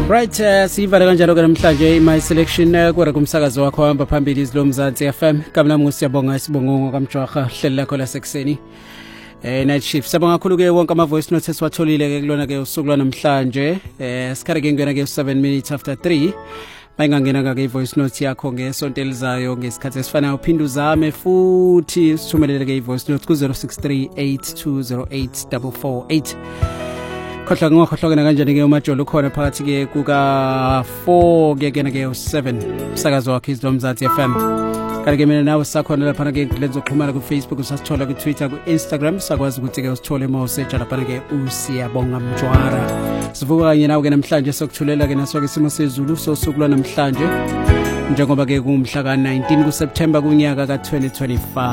Right, sivale kanjalo ke namhlanje my selection kwera kumsakazo wakho hamba phambili izilo Mzansi FM. Kamla musiyabonga isibongo kamjwaha hleli lakho lasekuseni. Night shift. Sabonga kakhulu ke wonke ama voice notes esiwatholile ke kulona ke usuku lwanamhlanje. Sikhare ke ngena ke 7 minutes after 3. Bayingangena ke voice note yakho ngesonto elizayo ngesikhathi esifanayo uphinde uzame futhi sithumelele ke voice note ku 0638208448. Khohla ngokhohlokena kanjani ke umajolo khona phakathi ke kuka 4 ke kena ke 7 umsakazo wakhe izilo Mzansi FM. Kanti ke mina nawe sakhona lapha ke lenzo xhumana ku Facebook, usasithola ku Twitter, ku Instagram, sakwazi ukuthi ke usithole uma usearch lapha ke usiyabonga Mjwara. Sivuka kanye nawe ke namhlanje sokuthulela ke naso ke isimo sezulu sosuku lwanamhlanje njengoba ke kumhla ka 19 ku September kunyaka ka 2025.